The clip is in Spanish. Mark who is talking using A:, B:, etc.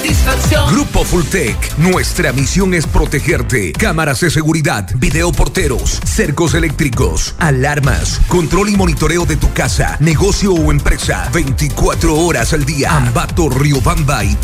A: satisfacción.
B: Grupo Fulltech, nuestra misión es protegerte. Cámaras de seguridad, videoporteros, cercos eléctricos, alarmas, control y monitoreo de tu casa, negocio o empresa, 24 horas al día. Ambato, Riobamba y